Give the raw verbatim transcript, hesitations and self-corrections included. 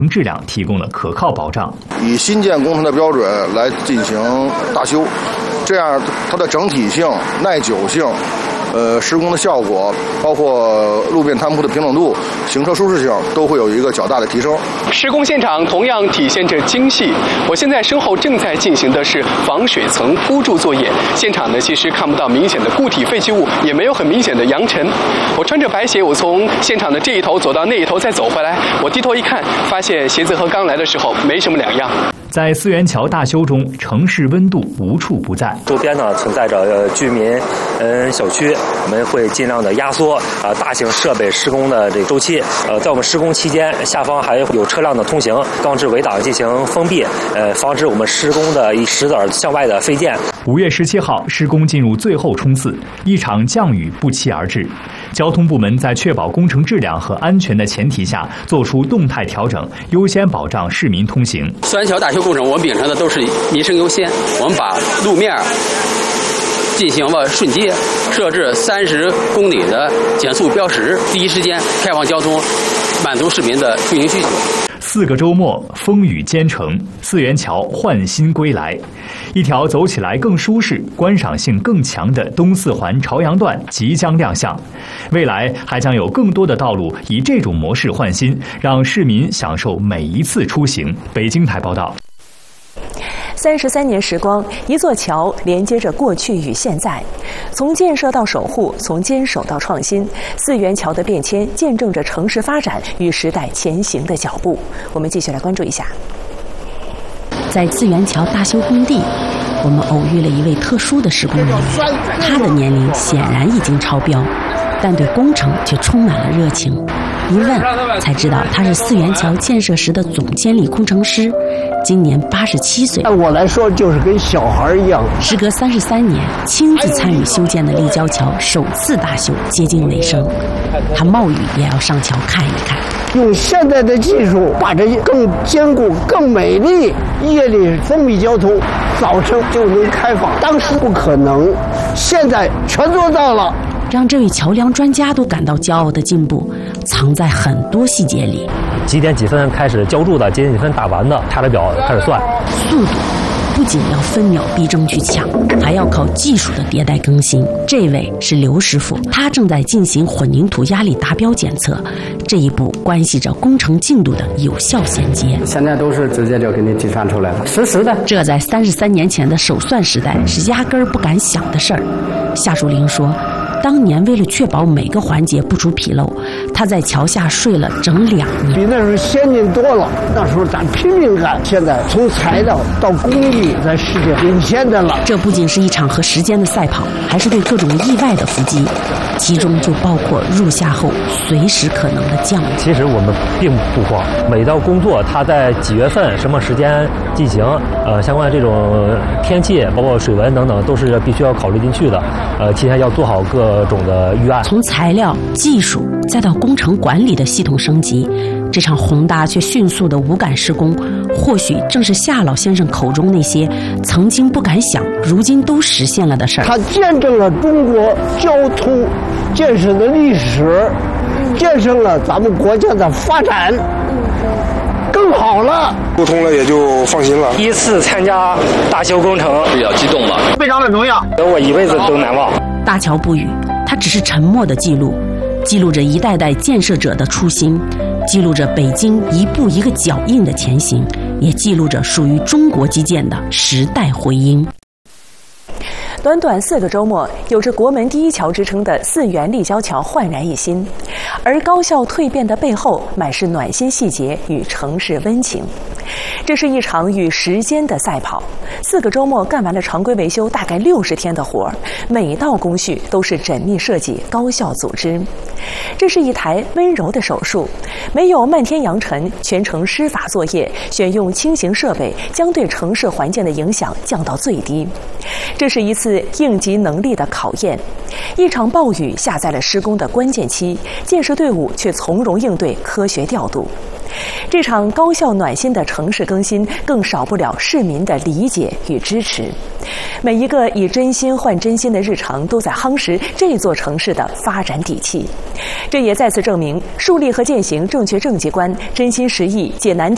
质量提供了可靠保障。 以新建工程的标准来进行大修，这样它的整体性、耐久性、呃施工的效果，包括路面摊铺的平整度、行车舒适性，都会有一个较大的提升。 施工现场同样体现着精细。我现在身后正在进行的是防水层铺筑作业，现场呢其实看不到明显的固体废弃物，也没有很明显的扬尘。我穿着白鞋，我从现场的这一头走到那一头，再走回来。我低头一看，发现鞋子和刚来的时候没什么两样。 在四元桥大修中，城市温度无处不在。 周边呢存在着居民、嗯小区，我们会尽量的压缩啊大型设备施工的这个周期。呃，在我们施工期间，下方还有车辆的通行，钢制围挡进行封闭，呃，防止我们施工的一石子儿向外的飞溅。 五月十七号，施工进入最后冲刺，一场降雨不期而至。交通部门在确保工程质量和安全的前提下，做出动态调整，优先保障市民通行。 四元桥大修工程，我们秉承的都是民生优先，我们把路面进行了瞬接，设置三十公里的减速标识，第一时间开放交通，满足市民的出行需求。 四个周末，风雨兼程，四元桥焕新归来，一条走起来更舒适、观赏性更强的东四环朝阳段即将亮相。未来还将有更多的道路以这种模式换新，让市民享受每一次出行。北京台报道。 三十三年时光，一座桥连接着过去与现在，从建设到守护，从坚守到创新，四元桥的变迁见证着城市发展与时代前行的脚步。我们继续来关注一下。 在四元桥大修工地，我们偶遇了一位特殊的施工人员，他的年龄显然已经超标，但对工程却充满了热情。一问才知道，他是四元桥建设时的总监理工程师，今年八十七岁。 按我来说，就是跟小孩一样。 时隔三十三年，亲自参与修建的立交桥首次大修接近尾声，他冒雨也要上桥看一看。 用现在的技术，把这更坚固、更美丽，夜里封闭交通，早晨就能开放。当时不可能，现在全做到了。 让这位桥梁专家都感到骄傲的进步，藏在很多细节里。 几点几分开始浇筑的，几点几分打完的，查了表开始算。 速度不仅要分秒必争去抢，还要靠技术的迭代更新。这位是刘师傅，他正在进行混凝土压力达标检测，这一步关系着工程进度的有效衔接。 现在都是直接就给你计算出来了，实时的。 这在三十三年前的手算时代是压根儿不敢想的事儿。夏树林说，当年为了确保每个环节不出纰漏，他在桥下睡了整两年。 比那时候先进多了，那时候咱拼命干，现在从材料到工艺，在世界领先的了。 这不仅是一场和时间的赛跑，还是对各种意外的伏击，其中就包括入夏后随时可能的降雨。 其实我们并不慌，每道工作它在几月份、什么时间进行，呃，相关的这种天气，包括水文等等，都是必须要考虑进去的。呃，提前要做好各种的预案。 从材料、技术再到工程管理的系统升级，这场宏大却迅速的无感施工，或许正是夏老先生口中那些曾经不敢想，如今都实现了的事儿。 它见证了中国交通建设的历史，见证了咱们国家的发展，更好了。 沟通了也就放心了。 第一次参加大修工程， 比较激动吧， 非常的荣耀，我一辈子都难忘。 大桥不语，它只是沉默的记录，记录着一代代建设者的初心，记录着北京一步一个脚印的前行，也记录着属于中国基建的时代回音。 短短四个周末，有着国门第一桥之称的四元立交桥焕然一新，而高效蜕变的背后，满是暖心细节与城市温情。这是一场与时间的赛跑，四个周末干完了常规维修大概六十天的活儿，每道工序都是缜密设计、高效组织。这是一台温柔的手术，没有漫天扬尘，全程施法作业，选用轻型设备，将对城市环境的影响降到最低。这是一次应急能力的考验，一场暴雨下在了施工的关键期，建设队伍却从容应对，科学调度。这场高效暖心的城市更新，更少不了市民的理解与支持。每一个以真心换真心的日常，都在夯实这座城市的发展底气。这也再次证明，树立和践行正确政绩观，真心实意解难题。